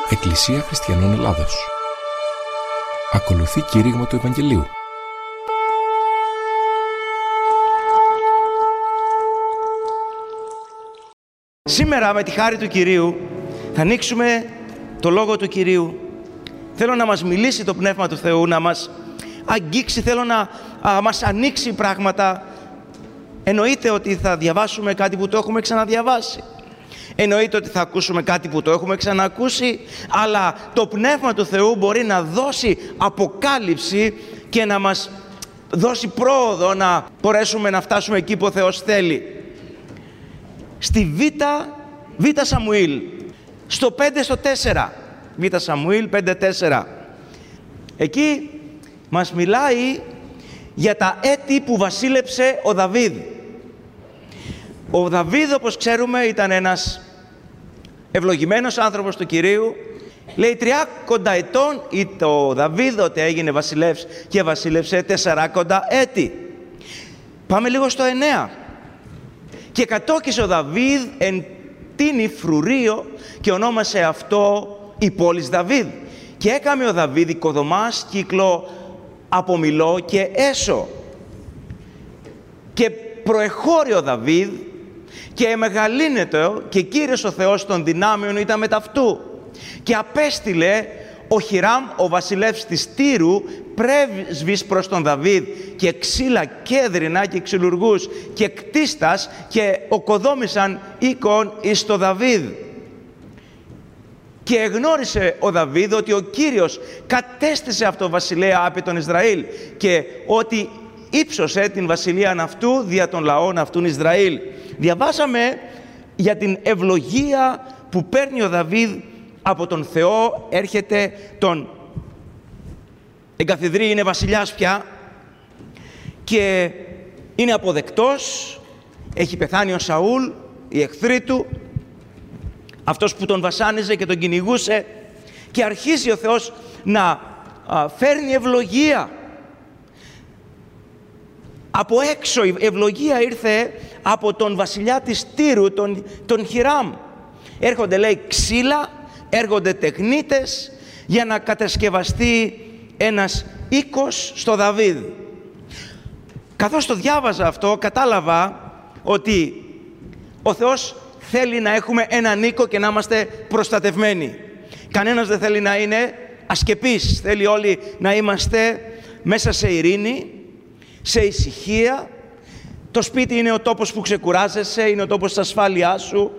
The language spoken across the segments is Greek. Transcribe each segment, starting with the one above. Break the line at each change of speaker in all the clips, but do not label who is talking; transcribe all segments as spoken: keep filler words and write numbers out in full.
Εκκλησία Χριστιανών Ελλάδος. Ακολουθεί κήρυγμα του Ευαγγελίου.
Σήμερα με τη χάρη του Κυρίου θα ανοίξουμε το Λόγο του Κυρίου. Θέλω να μας μιλήσει το Πνεύμα του Θεού, να μας αγγίξει, θέλω να α, μας ανοίξει πράγματα. Εννοείται ότι θα διαβάσουμε κάτι που το έχουμε ξαναδιαβάσει. Εννοείται ότι θα ακούσουμε κάτι που το έχουμε ξανακούσει, αλλά το Πνεύμα του Θεού μπορεί να δώσει αποκάλυψη και να μας δώσει πρόοδο να μπορέσουμε να φτάσουμε εκεί που ο Θεός θέλει. Στη Β, Β Σαμουήλ, στο πέντε στο τέσσερα, Β Σαμουήλ πέντε τέσσερα. Εκεί μας μιλάει για τα έτη που βασίλεψε ο Δαβίδ. Ο Δαβίδ, όπως ξέρουμε, ήταν ένας ευλογημένος άνθρωπος του Κυρίου. Λέει τριάκοντα ετών ήταν ο Δαβίδ ότι έγινε βασιλεύς και βασίλεψε τεσσαράκοντα έτη. Πάμε λίγο στο εννέα. Και κατόκισε ο Δαβίδ εν τίνη φρουρίο και ονόμασε αυτό η πόλης Δαβίδ. Και έκαμε ο Δαβίδ οικοδομάς κύκλο από Μιλώ και Έσο. Και προεχώρη ο Δαβίδ και εμεγαλύνετο και Κύριος ο Θεός των δυνάμεων ήταν μετ' αυτού. Και απέστειλε ο Χιράμ ο βασιλεύς της Τύρου πρέσβης προς τον Δαβίδ και ξύλα κέδρινα και ξυλουργούς και κτίστας και οκοδόμησαν οίκον εις το Δαβίδ. Και εγνώρισε ο Δαβίδ ότι ο Κύριος κατέστησε αυτό βασιλέα άπη τον Ισραήλ και ότι ύψωσε την βασιλείαν αυτού δια των λαών αυτούν Ισραήλ. Διαβάσαμε για την ευλογία που παίρνει ο Δαβίδ από τον Θεό, έρχεται τον εγκαθιδρεί, είναι βασιλιάς πια και είναι αποδεκτός, έχει πεθάνει ο Σαούλ, οι εχθροί του, αυτός που τον βασάνιζε και τον κυνηγούσε, και αρχίζει ο Θεός να α, φέρνει ευλογία. Από έξω η ευλογία ήρθε από τον βασιλιά της Τύρου, τον, τον Χιράμ. Έρχονται, λέει, ξύλα, έρχονται τεχνίτες για να κατασκευαστεί ένας οίκος στο Δαβίδ. Καθώς το διάβαζα αυτό, κατάλαβα ότι ο Θεός θέλει να έχουμε έναν οίκο και να είμαστε προστατευμένοι. Κανένας δεν θέλει να είναι ασκεπής. Θέλει όλοι να είμαστε μέσα σε ειρήνη, σε ησυχία. Το σπίτι είναι ο τόπος που ξεκουράζεσαι, είναι ο τόπος της ασφάλειάς σου.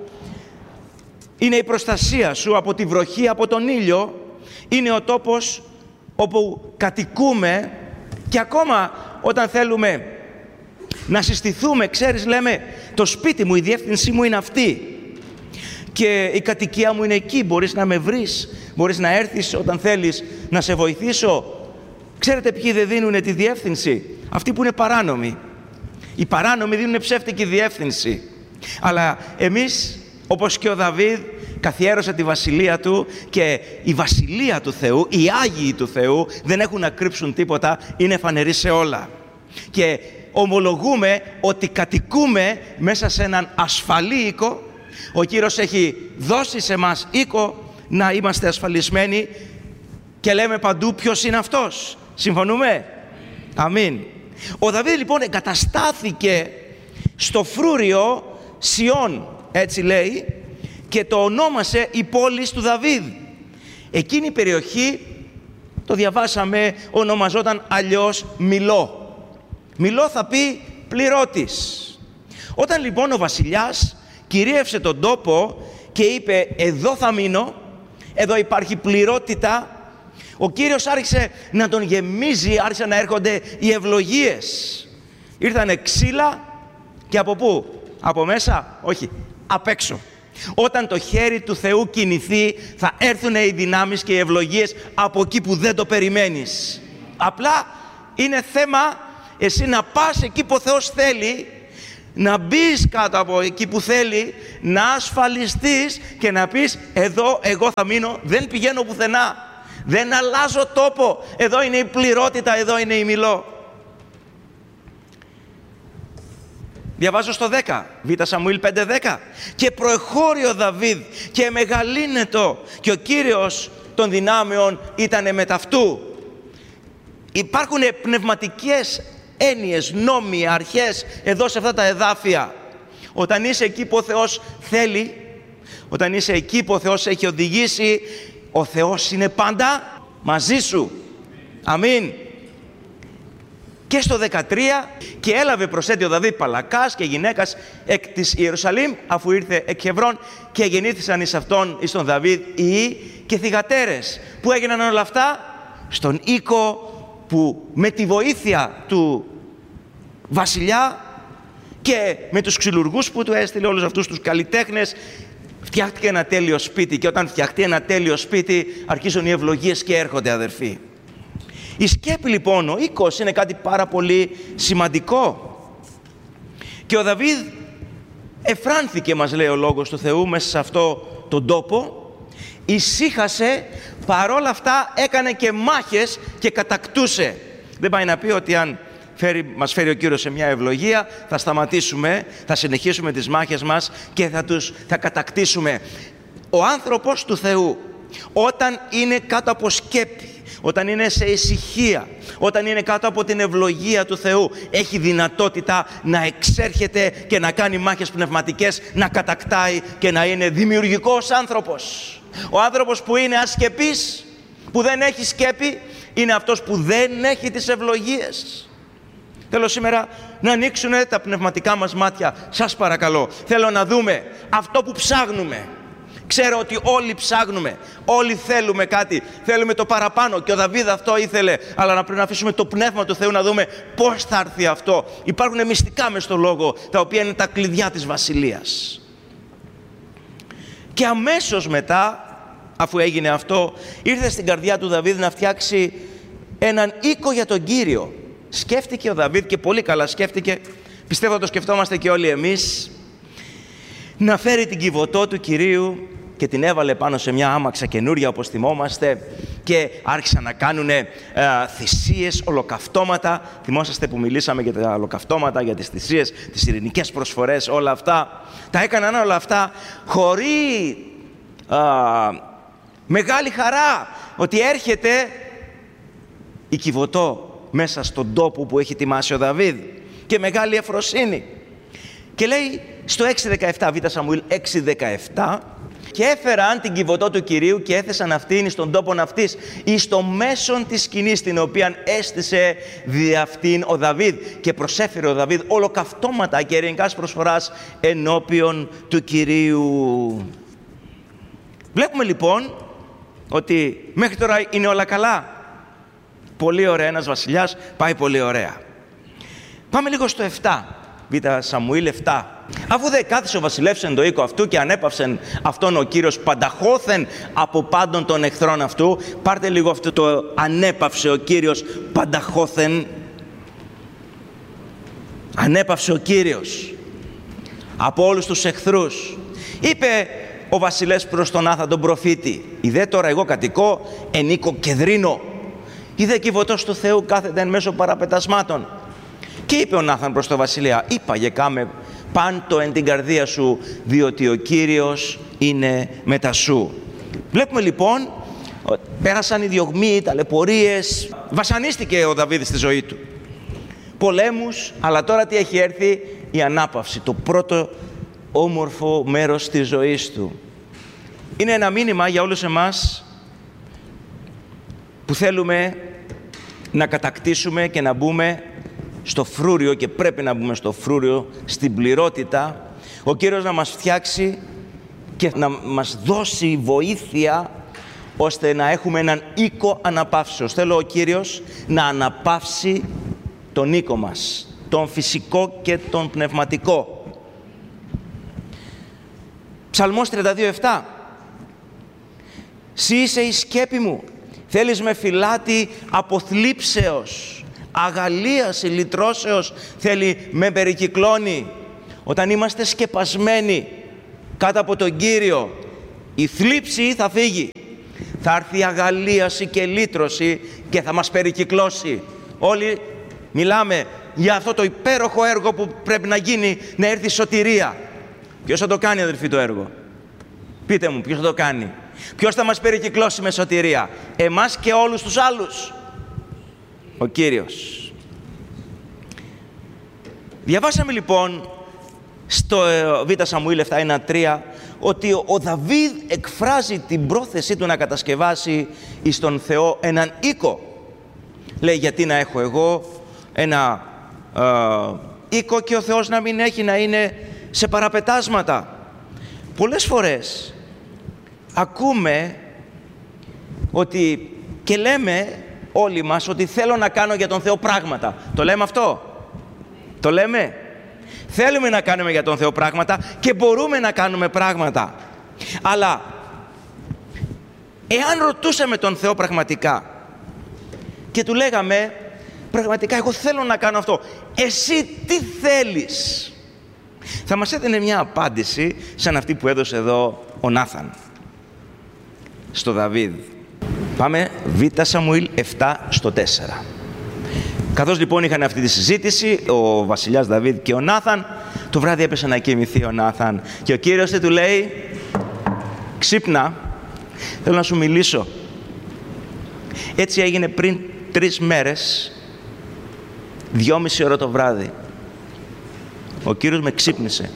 Είναι η προστασία σου από τη βροχή, από τον ήλιο. Είναι ο τόπος όπου κατοικούμε και ακόμα όταν θέλουμε να συστηθούμε, ξέρεις, λέμε το σπίτι μου, η διεύθυνσή μου είναι αυτή και η κατοικία μου είναι εκεί, μπορείς να με βρεις, μπορείς να έρθεις όταν θέλεις να σε βοηθήσω. Ξέρετε ποιοι δεν δίνουν τη διεύθυνση? Αυτοί που είναι παράνομοι. Οι παράνομοι δίνουν ψεύτικη διεύθυνση. Αλλά εμείς, όπως και ο Δαβίδ, καθιέρωσε τη βασιλεία του και η βασιλεία του Θεού, οι Άγιοι του Θεού δεν έχουν να κρύψουν τίποτα, είναι φανεροί σε όλα. Και ομολογούμε ότι κατοικούμε μέσα σε έναν ασφαλή οίκο. Ο Κύριος έχει δώσει σε μας οίκο να είμαστε ασφαλισμένοι και λέμε παντού ποιος είναι αυτός. Συμφωνούμε? Αμήν. Ο Δαβίδ λοιπόν εγκαταστάθηκε στο φρούριο Σιών, έτσι λέει, και το ονόμασε η πόλη του Δαβίδ. Εκείνη η περιοχή, το διαβάσαμε, ονομαζόταν αλλιώς Μιλώ. Μιλώ θα πει πληρωτής. Όταν λοιπόν ο βασιλιάς κυρίευσε τον τόπο και είπε εδώ θα μείνω, εδώ υπάρχει πληρότητα, ο Κύριος άρχισε να τον γεμίζει, άρχισε να έρχονται οι ευλογίες. Ήρθανε ξύλα και από πού? Από μέσα? Όχι, απ' έξω. Όταν το χέρι του Θεού κινηθεί, θα έρθουν οι δυνάμεις και οι ευλογίες από εκεί που δεν το περιμένεις. Απλά είναι θέμα εσύ να πας εκεί που ο Θεός θέλει, να μπεις κάτω από εκεί που θέλει, να ασφαλιστείς και να πεις εδώ εγώ θα μείνω, δεν πηγαίνω πουθενά, δεν αλλάζω τόπο, εδώ είναι η πληρότητα, εδώ είναι η Μιλώ. Διαβάζω στο δέκα, Β' Σαμουήλ πέντε δέκα. Και προεχώρη ο Δαβίδ και μεγαλύνετο και ο Κύριος των δυνάμεων ήτανε μετ' αυτού. Υπάρχουν πνευματικές έννοιες, νόμοι, αρχές εδώ σε αυτά τα εδάφια. Όταν είσαι εκεί που ο Θεός θέλει, όταν είσαι εκεί που ο Θεός έχει οδηγήσει, ο Θεός είναι πάντα μαζί σου. Αμήν. Και στο δεκατρία, και έλαβε προσέτει ο Δαβίδ Παλακάς και γυναίκας εκ της Ιερουσαλήμ, αφού ήρθε εκ Χεβρών, και γεννήθησαν εις αυτόν, εις τον Δαβίδ, ιοί και θυγατέρες. Πού έγιναν όλα αυτά? Στον οίκο που με τη βοήθεια του βασιλιά και με τους ξυλουργούς που του έστειλε, όλους αυτούς τους καλλιτέχνες, φτιάχτηκε ένα τέλειο σπίτι. Και όταν φτιαχτεί ένα τέλειο σπίτι, αρχίζουν οι ευλογίες και έρχονται, αδερφοί. Η σκέπη λοιπόν, ο οίκος, είναι κάτι πάρα πολύ σημαντικό. Και ο Δαβίδ εφράνθηκε, μας λέει ο Λόγος του Θεού, μέσα σε αυτό τον τόπο, ησύχασε, παρόλα αυτά έκανε και μάχες και κατακτούσε. Δεν πάει να πει ότι αν φέρει, μας φέρει ο Κύριος σε μια ευλογία, θα σταματήσουμε, θα συνεχίσουμε τις μάχες μας και θα, τους, θα κατακτήσουμε. Ο άνθρωπος του Θεού, όταν είναι κάτω από σκέπη, όταν είναι σε ησυχία, όταν είναι κάτω από την ευλογία του Θεού, έχει δυνατότητα να εξέρχεται και να κάνει μάχες πνευματικές, να κατακτάει και να είναι δημιουργικός άνθρωπος. Ο άνθρωπος που είναι ασκεπής, που δεν έχει σκέπη, είναι αυτός που δεν έχει τις ευλογίες. Θέλω σήμερα να ανοίξουν τα πνευματικά μας μάτια. Σας παρακαλώ, θέλω να δούμε αυτό που ψάχνουμε. Ξέρω ότι όλοι ψάχνουμε, όλοι θέλουμε κάτι, θέλουμε το παραπάνω, και ο Δαβίδ αυτό ήθελε, αλλά να πρέπει να αφήσουμε το πνεύμα του Θεού να δούμε πώς θα έρθει αυτό. Υπάρχουν μυστικά μες στο Λόγο, τα οποία είναι τα κλειδιά της βασιλείας. Και αμέσως μετά, αφού έγινε αυτό, ήρθε στην καρδιά του Δαβίδ να φτιάξει έναν οίκο για τον Κύριο. Σκέφτηκε ο Δαβίδ, και πολύ καλά σκέφτηκε, πιστεύω το σκεφτόμαστε και όλοι εμείς, να φέρει την κυβωτό του Κυρίου, και την έβαλε πάνω σε μια άμαξα καινούρια, όπως θυμόμαστε, και άρχισαν να κάνουν ε, θυσίες, ολοκαυτώματα. Θυμόσαστε που μιλήσαμε για τα ολοκαυτώματα, για τις θυσίες, τις ειρηνικές προσφορές, όλα αυτά. Τα έκαναν όλα αυτά χωρίς ε, μεγάλη χαρά, ότι έρχεται η κυβωτό μέσα στον τόπο που έχει ετοιμάσει ο Δαβίδ, και μεγάλη εφροσύνη. Και λέει στο έξι δεκαεπτά, Β' Σαμουήλ έξι δεκαεπτά, και έφεραν την κυβωτό του Κυρίου και έθεσαν αυτήν στον τόπον αυτής, εις το μέσον της σκηνής, την οποία έστησε δι' αυτήν ο Δαβίδ, και προσέφερε ο Δαβίδ ολοκαυτώματα και ειρηνικάς προσφοράς ενώπιον του Κυρίου. Βλέπουμε λοιπόν ότι μέχρι τώρα είναι όλα καλά. Πολύ ωραία, ένας βασιλιάς, πάει πολύ ωραία. Πάμε λίγο στο επτά. Β' Σαμουήλ επτά. Αφού δε κάθισε ο βασιλεύς εν το οίκο αυτού και ανέπαυσεν αυτόν ο Κύριος πανταχώθεν από πάντων των εχθρών αυτού. Πάρτε λίγο αυτό το ανέπαυσε ο Κύριος πανταχώθεν. Ανέπαυσε ο Κύριος από όλους τους εχθρούς. Είπε ο βασιλεύς προς τον Άθαν τον προφήτη: «Ιδέ τώρα εγώ κατοικώ εν οίκο κεδρίνο. Ιδέ κυβωτός του Θεού κάθεται εν μέσω παραπετασμάτων». Και είπε ο Νάθαν προς τον βασιλέα: «Είπαγε κάμε πάντο εν την καρδία σου, διότι ο Κύριος είναι μετά σου». Βλέπουμε λοιπόν, πέρασαν οι διωγμοί, οι ταλαιπωρίες, βασανίστηκε ο Δαβίδ στη ζωή του. Πολέμους, αλλά τώρα τι έχει έρθει? Η ανάπαυση, το πρώτο όμορφο μέρος της ζωής του. Είναι ένα μήνυμα για όλους εμάς που θέλουμε να κατακτήσουμε και να μπούμε στο φρούριο, και πρέπει να μπούμε στο φρούριο, στην πληρότητα. Ο Κύριος να μας φτιάξει και να μας δώσει βοήθεια ώστε να έχουμε έναν οίκο αναπαύσεως. Θέλω ο Κύριος να αναπαύσει τον οίκο μας, τον φυσικό και τον πνευματικό. Ψαλμός τριάντα δύο επτά. «Συ είσαι η σκέπη μου, θέλεις με φυλάτη από θλίψεως. Αγαλίαση, λυτρώσεως θέλει με περικυκλώνει». Όταν είμαστε σκεπασμένοι κάτω από τον Κύριο, η θλίψη θα φύγει. Θα έρθει η αγαλίαση και λύτρωση και θα μας περικυκλώσει. Όλοι μιλάμε για αυτό το υπέροχο έργο που πρέπει να γίνει, να έρθει η σωτηρία. Ποιος θα το κάνει, αδελφοί, το έργο? Πείτε μου, ποιος θα το κάνει? Ποιος θα μας περικυκλώσει με σωτηρία? Εμάς και όλους τους άλλους? Ο Κύριος. Διαβάσαμε λοιπόν στο Β' Σαμουήλ επτά ένα τρία ότι ο Δαβίδ εκφράζει την πρόθεσή του να κατασκευάσει εις τον Θεό έναν οίκο. Λέει, γιατί να έχω εγώ ένα ε, οίκο και ο Θεός να μην έχει, να είναι σε παραπετάσματα? Πολλές φορές ακούμε ότι και λέμε όλοι μας ότι θέλω να κάνω για τον Θεό πράγματα. Το λέμε αυτό? Το λέμε? Θέλουμε να κάνουμε για τον Θεό πράγματα και μπορούμε να κάνουμε πράγματα. Αλλά εάν ρωτούσαμε τον Θεό πραγματικά και του λέγαμε, πραγματικά εγώ θέλω να κάνω αυτό, εσύ τι θέλεις? Θα μας έδινε μια απάντηση σαν αυτή που έδωσε εδώ ο Νάθαν στο Δαβίδ. Πάμε Β' Σαμουήλ επτά στο τέσσερα. Καθώς λοιπόν είχαν αυτή τη συζήτηση, ο βασιλιάς Δαβίδ και ο Νάθαν, το βράδυ έπεσε να κοιμηθεί ο Νάθαν και ο Κύριος του λέει, ξύπνα, θέλω να σου μιλήσω. Έτσι έγινε πριν τρεις μέρες, δυόμιση ώρα το βράδυ. Ο Κύριος με ξύπνησε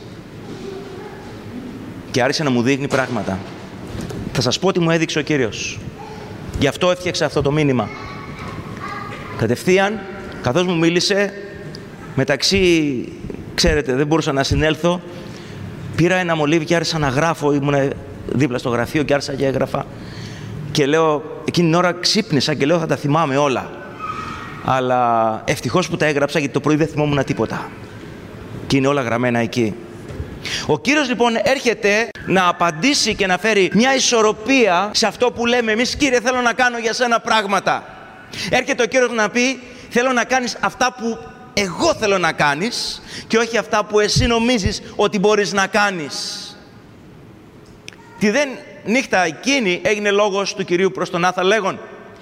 και άρχισε να μου δείχνει πράγματα. Θα σας πω τι μου έδειξε ο Κύριος. Γι' αυτό έφτιαξα αυτό το μήνυμα. Κατευθείαν, καθώς μου μίλησε, μεταξύ, ξέρετε, δεν μπορούσα να συνέλθω, πήρα ένα μολύβι και άρχισα να γράφω, ήμουν δίπλα στο γραφείο και άρχισα και έγραφα. Και λέω, εκείνη την ώρα ξύπνησα και λέω θα τα θυμάμαι όλα. Αλλά ευτυχώς που τα έγραψα, γιατί το πρωί δεν θυμόμουν τίποτα. Και είναι όλα γραμμένα εκεί. Ο Κύριος λοιπόν έρχεται να απαντήσει και να φέρει μια ισορροπία σε αυτό που λέμε εμείς, Κύριε, θέλω να κάνω για σένα πράγματα. Έρχεται ο Κύριος να πει, θέλω να κάνεις αυτά που εγώ θέλω να κάνεις και όχι αυτά που εσύ νομίζεις ότι μπορείς να κάνεις. Τη δεν νύχτα εκείνη έγινε λόγος του Κυρίου προς τον Νάθαν λέγον,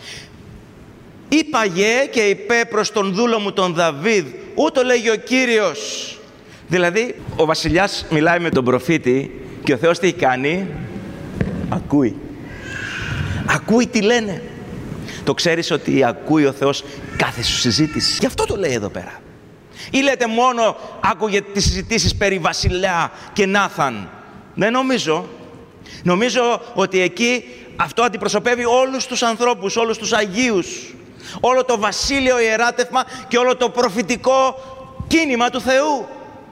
είπαγε και είπε προς τον δούλο μου τον Δαβίδ, ούτω λέγει ο Κύριος. Δηλαδή, ο βασιλιάς μιλάει με τον προφήτη και ο Θεός τι έχει κάνει? Ακούει. Ακούει τι λένε. Το ξέρεις ότι ακούει ο Θεός κάθε σου συζήτηση? Γι' αυτό το λέει εδώ πέρα. Ή λέτε μόνο άκουγε τις συζητήσεις περί βασιλιά και Νάθαν? Δεν νομίζω. Νομίζω ότι εκεί αυτό αντιπροσωπεύει όλους τους ανθρώπους, όλους τους Αγίους, όλο το βασίλειο ιεράτευμα και όλο το προφητικό κίνημα του Θεού.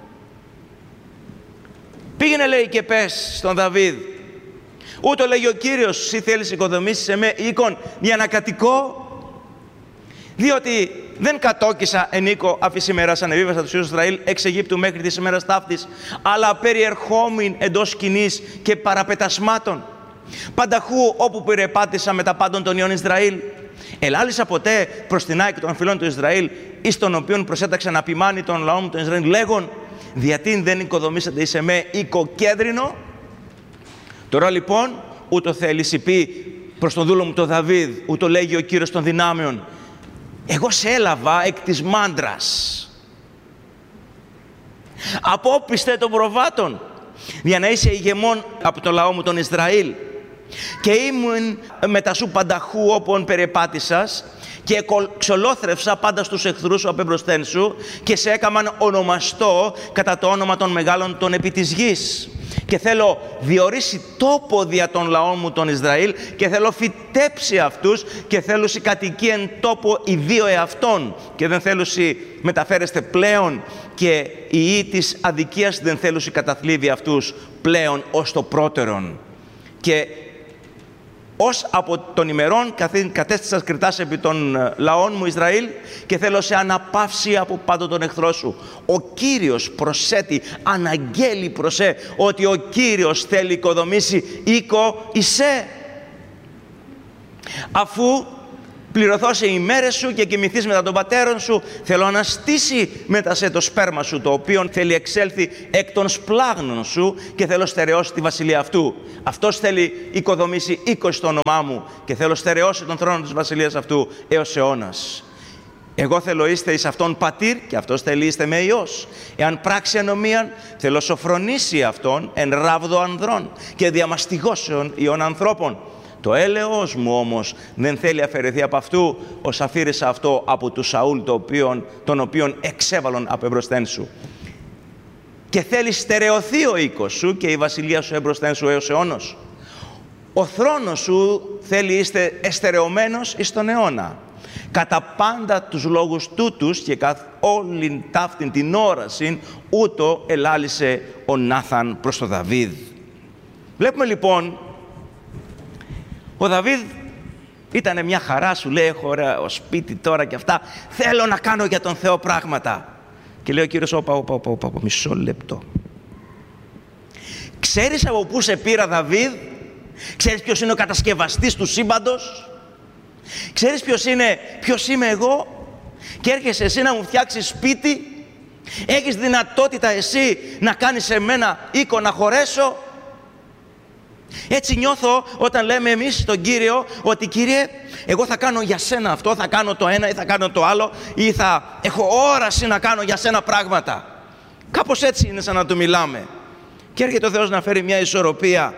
Πήγαινε, λέει, και πες στον Δαβίδ, ούτω λέγει ο Κύριος, εσύ θέλεις οικοδομήσεις σε με οίκον για να κατοικώ? Διότι δεν κατόκισα εν οίκο αφ' ημέρας ανεβίβασα τους Υιούς Ισραήλ εξ Αιγύπτου μέχρι της ημέρας ταύτης, αλλά περιερχόμην εντός σκηνής και παραπετασμάτων. Πανταχού όπου περιεπάτησα με τα πάντων των Υιών Ισραήλ. Ελάλησα ποτέ προς την άκρη των φυλών του Ισραήλ, εις των οποίων προσέταξα να ποιμάνει τον λαό μου τον Ισραήλ, λέγον, διατί δεν οικοδομήσατε εις εμέ οίκο κέντρινο? Τώρα λοιπόν, ούτω θέλεις πει προς τον δούλο μου τον Δαβίδ, ούτω λέγει ο Κύριος των δυνάμεων, εγώ σε έλαβα εκ της μάντρας, από όπιστε των προβάτων, για να είσαι ηγεμόν από το λαό μου τον Ισραήλ. Και ήμουν μετά σου πανταχού όπον περιεπάτησας και εξολόθρευσα πάντα στους εχθρούς σου απεμπροσθέν σου και σε έκαμαν ονομαστό κατά το όνομα των μεγάλων των επί της γης. Και θέλω διορίσει τόπο δια των λαών μου τον Ισραήλ και θέλω φυτέψει αυτούς και θέλουσι κατοικεί εν τόπο οι δύο εαυτών και δεν θέλουσι μεταφέρεστε πλέον και η ή της αδικίας δεν θέλουσι καταθλίβει αυτούς πλέον ως το πρώτερον. Και ως από των ημερών κατέστησας κριτάς επί των λαών μου Ισραήλ και θέλω σε αναπαύσει από πάντο τον εχθρό σου. Ο Κύριος προσέτει, αναγγέλει προσέ ότι ο Κύριος θέλει οικοδομήσει οίκο εισέ. Αφού πληρωθώ οι ημέρες σου και κοιμηθείς μετά των πατέρων σου, θέλω να στήσει μετά σε το σπέρμα σου, το οποίο θέλει εξέλθει εκ των σπλάγνων σου και θέλω στερεώσει τη βασιλεία αυτού. Αυτός θέλει οικοδομήσει οίκο στο όνομά μου και θέλω στερεώσει τον θρόνο της βασιλείας αυτού έως αιώνας. Εγώ θέλω είστε εις αυτόν πατήρ και αυτός θέλει είστε με Υιός. Εάν πράξει ανομίαν, θέλω σοφρονήσει αυτόν εν ράβδο ανδρών και διαμαστιγώσεων ιών ανθρώπων. Το έλεος μου όμως δεν θέλει αφαιρεθεί από αυτού, ως αφήρησα αυτό από του Σαούλ, το οποίον, τον οποίον εξέβαλον από εμπροσθέν σου. Και θέλει στερεωθεί ο οίκος σου και η βασιλεία σου εμπροσθέν σου έως αιώνος. Ο θρόνος σου θέλει είστε εστερεωμένος εις τον αιώνα. Κατά πάντα τους λόγους τούτους και καθ' όλην ταύτην την όρασιν, ούτω ελάλησε ο Νάθαν προς τον Δαβίδ. Βλέπουμε λοιπόν, ο Δαβίδ ήταν μια χαρά, σου λέει, έχω ωραίο σπίτι τώρα και αυτά, θέλω να κάνω για τον Θεό πράγματα. Και λέει ο Κύριος, όπα, όπα, όπα, όπα, όπα, μισό λεπτό. Ξέρεις από πού σε πήρα, Δαβίδ? Ξέρεις ποιος είναι ο κατασκευαστής του σύμπαντος? Ξέρεις ποιος είναι, ποιος είμαι εγώ? Και έρχεσαι εσύ να μου φτιάξεις σπίτι? Έχεις δυνατότητα εσύ να κάνεις σε μένα οίκο να χωρέσω? Έτσι νιώθω όταν λέμε εμείς στον Κύριο ότι Κύριε, εγώ θα κάνω για σένα αυτό, θα κάνω το ένα ή θα κάνω το άλλο ή θα έχω όραση να κάνω για σένα πράγματα. Κάπως έτσι είναι σαν να του μιλάμε. Και έρχεται ο Θεός να φέρει μια ισορροπία.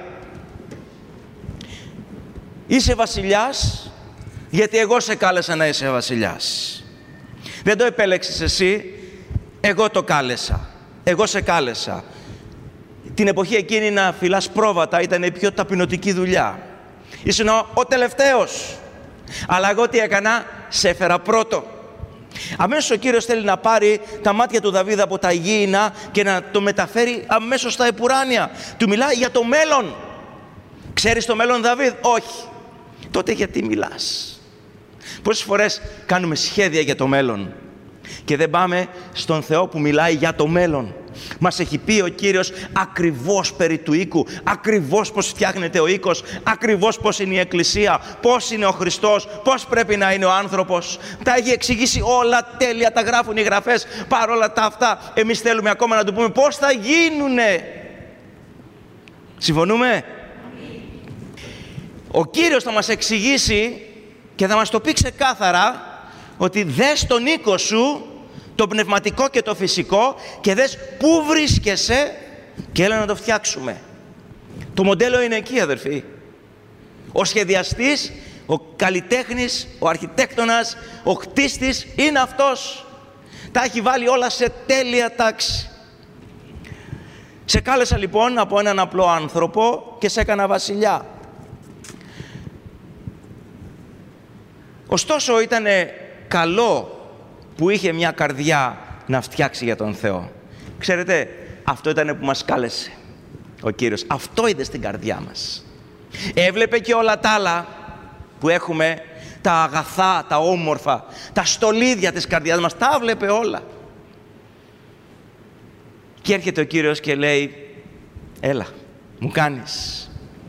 Είσαι βασιλιάς γιατί εγώ σε κάλεσα να είσαι βασιλιάς. Δεν το επέλεξες εσύ, εγώ το κάλεσα. Εγώ σε κάλεσα. Την εποχή εκείνη να φυλάς πρόβατα ήταν η πιο ταπεινωτική δουλειά. Ήσουν ο, ο τελευταίος. Αλλά εγώ τι έκανα? Σε έφερα πρώτο. Αμέσως ο Κύριος θέλει να πάρει τα μάτια του Δαβίδ από τα γήινα και να το μεταφέρει αμέσως στα επουράνια. Του μιλάει για το μέλλον. Ξέρεις το μέλλον, Δαβίδ? Όχι. Τότε γιατί μιλάς? Πόσες φορές κάνουμε σχέδια για το μέλλον και δεν πάμε στον Θεό που μιλάει για το μέλλον? Μας έχει πει ο Κύριος ακριβώς περί του οίκου, ακριβώς πώς φτιάχνεται ο οίκος, ακριβώς πώς είναι η Εκκλησία, πώς είναι ο Χριστός, πώς πρέπει να είναι ο άνθρωπος. Τα έχει εξηγήσει όλα τέλεια, τα γράφουν οι γραφές. Παρόλα τα αυτά, εμείς θέλουμε ακόμα να του πούμε πώς θα γίνουνε. Συμφωνούμε? Ο Κύριος θα μας εξηγήσει και θα μας το πει ξεκάθαρα ότι δες τον οίκο σου, το πνευματικό και το φυσικό, και δες πού βρίσκεσαι και έλα να το φτιάξουμε. Το μοντέλο είναι εκεί, αδερφοί. Ο σχεδιαστής, ο καλλιτέχνης, ο αρχιτέκτονας, ο χτίστης είναι αυτός. Τα έχει βάλει όλα σε τέλεια τάξη. Σε κάλεσα λοιπόν από έναν απλό άνθρωπο και σε έκανα βασιλιά. Ωστόσο ήταν καλό που είχε μια καρδιά να φτιάξει για τον Θεό. Ξέρετε, αυτό ήταν που μας κάλεσε ο Κύριος. Αυτό είδε στην καρδιά μας. Έβλεπε και όλα τα άλλα που έχουμε, τα αγαθά, τα όμορφα, τα στολίδια της καρδιάς μας, τα έβλεπε όλα. Και έρχεται ο Κύριος και λέει, έλα, μου κάνεις.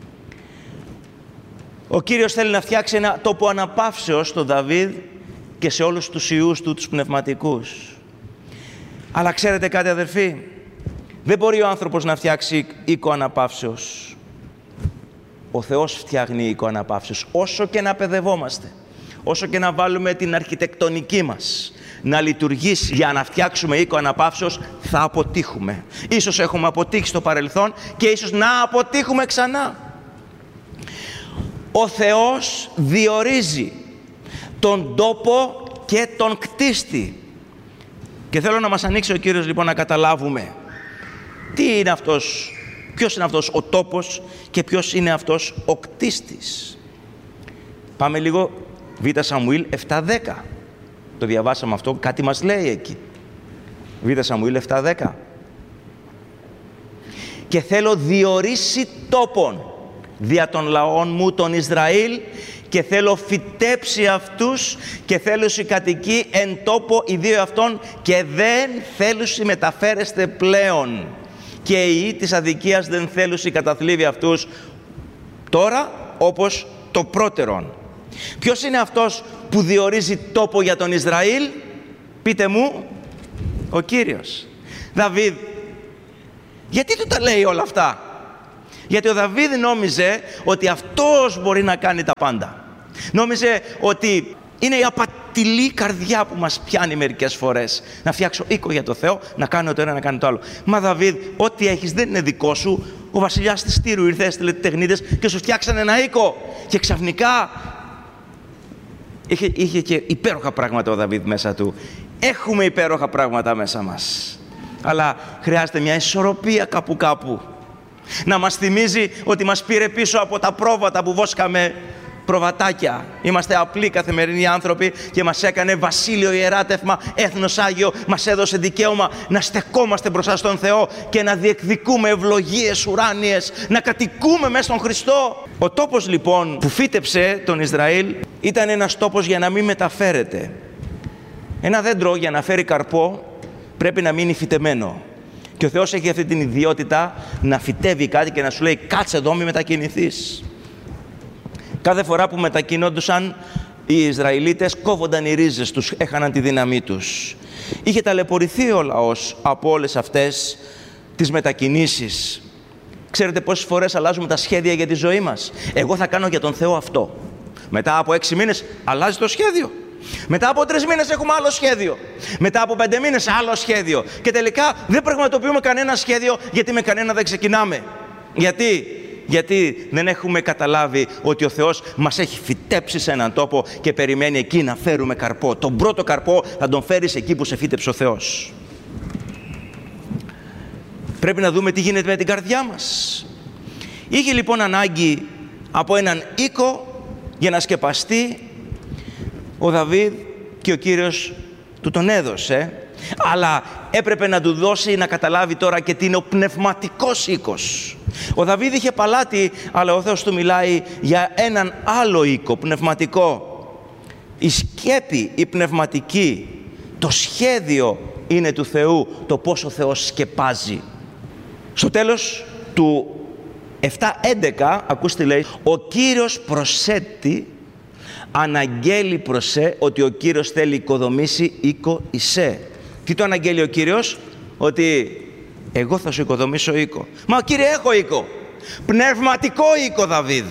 Ο Κύριος θέλει να φτιάξει ένα τόπο αναπαύσεως στον Δαβίδ και σε όλους τους ιούς του, τους πνευματικούς. Αλλά ξέρετε κάτι, αδερφοί, δεν μπορεί ο άνθρωπος να φτιάξει οίκο αναπαύσεως. Ο Θεός φτιάχνει οίκο αναπαύσεως, όσο και να παιδευόμαστε, όσο και να βάλουμε την αρχιτεκτονική μας να λειτουργήσει για να φτιάξουμε οίκο αναπαύσεως, θα αποτύχουμε. Ίσως έχουμε αποτύχει στο παρελθόν και ίσως να αποτύχουμε ξανά. Ο Θεός διορίζει τον τόπο και τον κτίστη. Και θέλω να μας ανοίξει ο Κύριος λοιπόν να καταλάβουμε τι είναι αυτός, ποιος είναι αυτός ο τόπος και ποιος είναι αυτός ο κτίστης. Πάμε λίγο Β Σαμουήλ επτά δέκα. Το διαβάσαμε αυτό, κάτι μας λέει εκεί. Β Σαμουήλ επτά δέκα. Και θέλω διορίσει τόπον δια των λαών μου τον Ισραήλ και θέλω φυτέψει αυτούς και θέλουσι κατοικεί εν τόπο οι δύο αυτών και δεν θέλουσι μεταφέρεστε πλέον και οι ιοί της αδικίας δεν θέλουσι καταθλίβει αυτούς τώρα όπως το πρώτερον. Ποιος είναι αυτός που διορίζει τόπο για τον Ισραήλ? Πείτε μου. Ο Κύριος. Δαβίδ. Γιατί του τα λέει όλα αυτά? Γιατί ο Δαβίδ νόμιζε ότι αυτός μπορεί να κάνει τα πάντα. Νόμιζε ότι είναι η απατηλή απατηλή καρδιά που μας πιάνει μερικές φορές. Να φτιάξω οίκο για το Θεό, να κάνω το ένα, να κάνω το άλλο. Μα Δαβίδ, ό,τι έχεις δεν είναι δικό σου. Ο βασιλιάς της Τύρου ήρθε, έστειλε τεχνίτες και σου φτιάξανε ένα οίκο. Και ξαφνικά είχε, είχε και υπέροχα πράγματα ο Δαβίδ μέσα του. Έχουμε υπέροχα πράγματα μέσα μας. Αλλά χρειάζεται μια ισορροπία κάπου κάπου. Να μας θυμίζει ότι μας πήρε πίσω από τα πρόβατα που βόσκαμε προβατάκια. Είμαστε απλοί καθημερινοί άνθρωποι και μας έκανε βασίλειο ιεράτευμα, έθνος Άγιο, μας έδωσε δικαίωμα να στεκόμαστε μπροστά στον Θεό και να διεκδικούμε ευλογίες ουράνιες, να κατοικούμε μέσα στον Χριστό. Ο τόπος λοιπόν που φύτεψε τον Ισραήλ ήταν ένας τόπος για να μην μεταφέρεται. Ένα δέντρο για να φέρει καρπό πρέπει να μείνει φυτεμένο. Και ο Θεός έχει αυτή την ιδιότητα να φυτεύει κάτι και να σου λέει κάτσε εδώ, μη μετακινηθείς. Κάθε φορά που μετακινόντουσαν οι Ισραηλίτες κόβονταν οι ρίζες τους, έχαναν τη δύναμή τους. Είχε ταλαιπωρηθεί ο λαός από όλες αυτές τις μετακινήσεις. Ξέρετε πόσες φορές αλλάζουμε τα σχέδια για τη ζωή μας? Εγώ θα κάνω για τον Θεό αυτό. Μετά από έξι μήνες αλλάζει το σχέδιο. Μετά από τρεις μήνες έχουμε άλλο σχέδιο. Μετά από πέντε μήνες άλλο σχέδιο. Και τελικά δεν πραγματοποιούμε κανένα σχέδιο, γιατί με κανένα δεν ξεκινάμε. Γιατί? Γιατί δεν έχουμε καταλάβει ότι ο Θεός μας έχει φυτέψει σε έναν τόπο και περιμένει εκεί να φέρουμε καρπό. Τον πρώτο καρπό θα τον φέρεις εκεί που σε φύτεψε ο Θεός. Πρέπει να δούμε τι γίνεται με την καρδιά μας. Είχε λοιπόν ανάγκη από έναν οίκο για να σκεπαστεί ο Δαβίδ και ο Κύριος του τον έδωσε, αλλά έπρεπε να του δώσει να καταλάβει τώρα και τι είναι ο πνευματικός οίκος. Ο Δαβίδ είχε παλάτι, αλλά ο Θεός του μιλάει για έναν άλλο οίκο, πνευματικό. Η σκέπη, η πνευματική, το σχέδιο είναι του Θεού, το πώς ο Θεός σκεπάζει. Στο τέλος του επτά έντεκα, ακούστε λέει, ο Κύριος προσέτει, αναγγέλει προσέ ότι ο Κύριος θέλει οικοδομήσει οίκο εισέ. Τι το αναγγέλει ο Κύριος? Ότι εγώ θα σου οικοδομήσω οίκο. Μα Κύριε, έχω οίκο. Πνευματικό οίκο, Δαβίδ.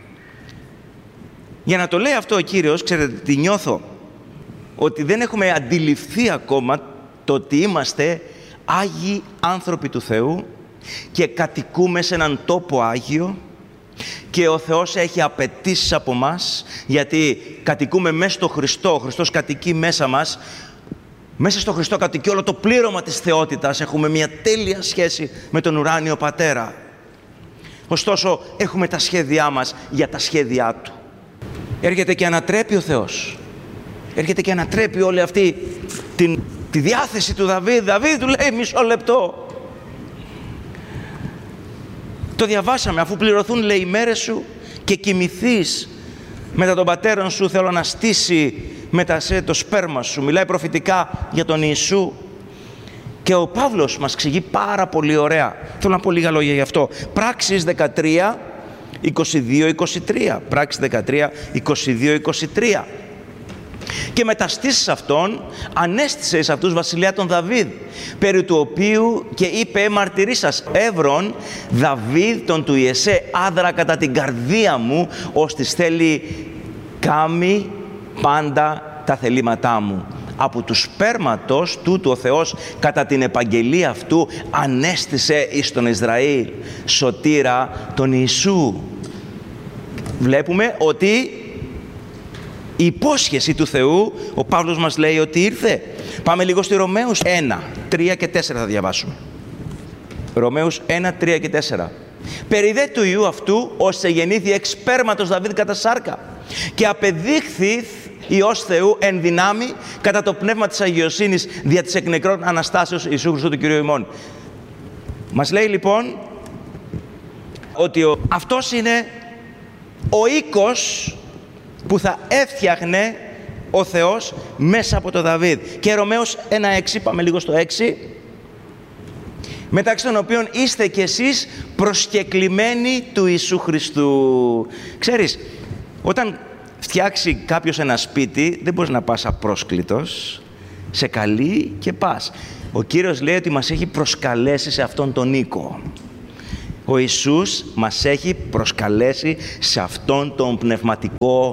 Για να το λέει αυτό ο Κύριος, ξέρετε τι νιώθω? Ότι δεν έχουμε αντιληφθεί ακόμα το ότι είμαστε άγιοι άνθρωποι του Θεού και κατοικούμε σε έναν τόπο άγιο και ο Θεός έχει απαιτήσεις από μας, γιατί κατοικούμε μέσα στο Χριστό, ο Χριστός κατοικεί μέσα μας. Μέσα στο Χριστό κατοικεί όλο το πλήρωμα της θεότητας, έχουμε μια τέλεια σχέση με τον ουράνιο Πατέρα. Ωστόσο, έχουμε τα σχέδιά μας για τα σχέδιά Του. Έρχεται και ανατρέπει ο Θεός. Έρχεται και ανατρέπει όλη αυτή την, τη διάθεση του Δαβίδ. Δαβίδ, του λέει, μισό λεπτό. Το διαβάσαμε, αφού πληρωθούν, λέει, οι μέρες σου και κοιμηθείς μετά τον πατέρων σου, θέλω να στήσει μετά σε το σπέρμα σου. Μιλάει προφητικά για τον Ιησού. Και ο Παύλος μας εξηγεί πάρα πολύ ωραία. Θέλω να πω λίγα λόγια γι' αυτό. Πράξεις δεκατρία, είκοσι δύο είκοσι τρία. Πράξεις δεκατρία, είκοσι δύο είκοσι τρία. Και μεταστήσεις αυτών ανέστησε εις αυτούς βασιλιά τον Δαβίδ, περί του οποίου και είπε μαρτυρήσας εύρων Δαβίδ τον του Ιεσέ άδρα κατά την καρδία μου, ώστις θέλει κάμει πάντα τα θελήματά μου. Από του σπέρματος τούτου ο Θεός κατά την επαγγελία αυτού ανέστησε εις τον Ισραήλ σωτήρα τον Ιησού. Βλέπουμε ότι η υπόσχεση του Θεού, ο Παύλος μας λέει ότι ήρθε. Πάμε λίγο στη Ρωμαίους ένα, τρία και τέσσερα θα διαβάσουμε. Ρωμαίους ένα, τρία και τέσσερα. Περί δε του Ιού αυτού, ώστε γεννήθη εξ σπέρματος Δαβίδ κατά σάρκα και απεδείχθη Υιός Θεού εν δυνάμει κατά το πνεύμα της αγιοσύνης δια της εκ νεκρών Αναστάσεως Ιησού Χριστού του Κυρίου ημών. Μας λέει λοιπόν ότι ο, αυτός είναι ο οίκος που θα έφτιαχνε ο Θεός μέσα από τον Δαβίδ. Και Ρωμαίους ένα έξι, πάμε λίγο στο έξι. Μεταξύ των οποίων είστε κι εσείς προσκεκλημένοι του Ιησού Χριστού. Ξέρεις, όταν φτιάξει κάποιος ένα σπίτι, δεν μπορείς να πας απρόσκλητος. Σε καλεί και πας. Ο Κύριος λέει ότι μας έχει προσκαλέσει σε αυτόν τον οίκο. Ο Ιησούς μας έχει προσκαλέσει σε αυτόν τον πνευματικό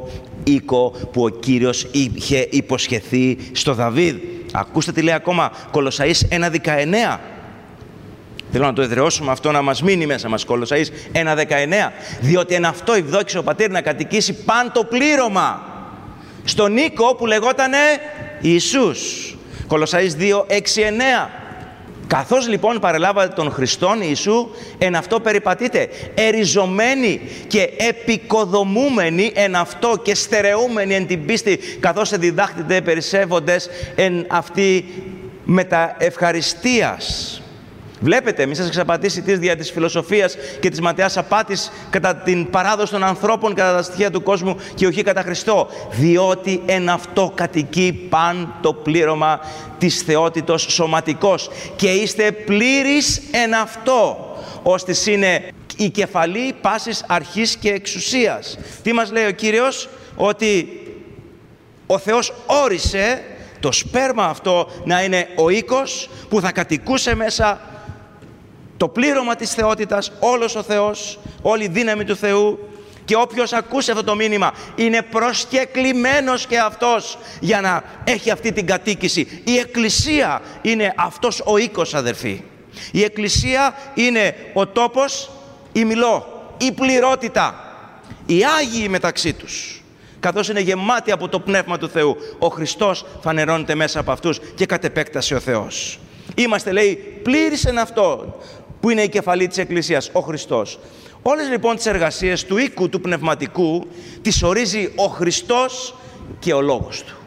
οίκο που ο Κύριος είχε υποσχεθεί στο Δαβίδ. Ακούστε τι λέει ακόμα Κολοσσαείς ένα δεκαεννέα. Θέλω να το εδραιώσουμε αυτό, να μας μείνει μέσα μας. Κολοσσαείς ένα δεκαεννέα. Διότι εν αυτό ευδόξησε ο πατήρ να κατοικήσει παν το πλήρωμα στον οίκο που λεγότανε Ιησούς. Κολοσσαείς δύο έξι εννέα. Καθώς λοιπόν παρελάβατε τον Χριστόν Ιησού, εν αυτό περιπατείτε, εριζωμένοι και επικοδομούμενοι εν αυτό και στερεούμενοι εν την πίστη, καθώς διδάχτητε περισσεύοντες εν αυτή μετα ευχαριστίας. Βλέπετε, μη σας εξαπατήσει τις δια της φιλοσοφίας και της ματαιάς απάτης κατά την παράδοση των ανθρώπων, κατά τα στοιχεία του κόσμου και όχι κατά Χριστό. Διότι εν αυτό κατοικεί παν το πλήρωμα της θεότητος σωματικός και είστε πλήρεις εν αυτό, ώστις είναι η κεφαλή πάσης αρχής και εξουσίας. Τι μας λέει ο Κύριος? Ότι ο Θεός όρισε το σπέρμα αυτό να είναι ο οίκος που θα κατοικούσε μέσα το πλήρωμα της θεότητας, όλος ο Θεός, όλη η δύναμη του Θεού, και όποιος ακούσει αυτό το μήνυμα είναι προσκεκλημένος και αυτός για να έχει αυτή την κατοίκηση. Η Εκκλησία είναι αυτός ο οίκος, αδερφοί. Η Εκκλησία είναι ο τόπος, η μιλώ, η πληρότητα, οι Άγιοι μεταξύ τους. Καθώς είναι γεμάτοι από το Πνεύμα του Θεού, ο Χριστός φανερώνεται μέσα από αυτούς και κατ' επέκταση ο Θεός. Είμαστε, λέει, πλήρεις εν αυτό που είναι η κεφαλή της Εκκλησίας, ο Χριστός. Όλες λοιπόν τις εργασίες του οίκου του πνευματικού τις ορίζει ο Χριστός και ο Λόγος Του.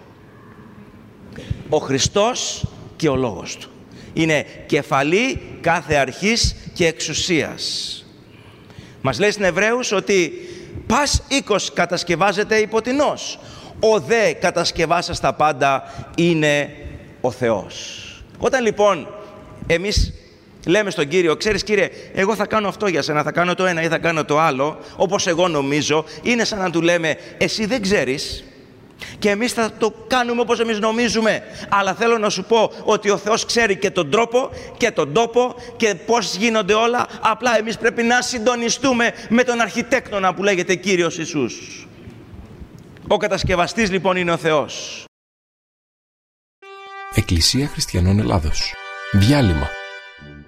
Ο Χριστός και ο Λόγος Του. Είναι κεφαλή κάθε αρχής και εξουσίας. Μας λέει στην Εβραίους ότι πας οίκος κατασκευάζεται υπό την ως. Ο δε κατασκευάσας τα πάντα είναι ο Θεός. Όταν λοιπόν εμείς λέμε στον Κύριο, ξέρεις Κύριε, εγώ θα κάνω αυτό για σένα, θα κάνω το ένα ή θα κάνω το άλλο, όπως εγώ νομίζω, είναι σαν να του λέμε, εσύ δεν ξέρεις και εμείς θα το κάνουμε όπως εμείς νομίζουμε. Αλλά θέλω να σου πω ότι ο Θεός ξέρει και τον τρόπο και τον τόπο και πώς γίνονται όλα. Απλά εμείς πρέπει να συντονιστούμε με τον αρχιτέκτονα που λέγεται Κύριος Ιησούς. Ο κατασκευαστής λοιπόν είναι ο Θεός.
Εκκλησία Χριστιανών Ελλάδος. Διάλειμμα.